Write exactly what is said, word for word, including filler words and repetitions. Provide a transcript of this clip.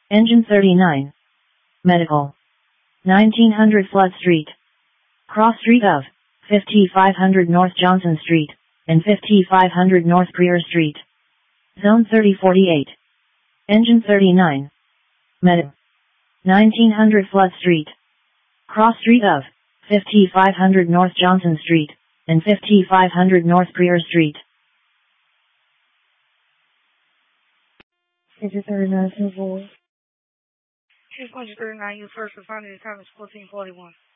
Engine thirty-nine. Medical. nineteen hundred Flood Street. Cross Street of fifty-five hundred North Johnson Street and fifty-five hundred North Greer Street. Zone thirty forty-eight. Engine thirty-nine. Medical. nineteen hundred Flood Street. Cross Street of fifty-five hundred North Johnson Street and fifty-five hundred North Greer Street. Engine thirty-nine, two four. Two thirty-nine, you first responded to time is fourteen forty-one.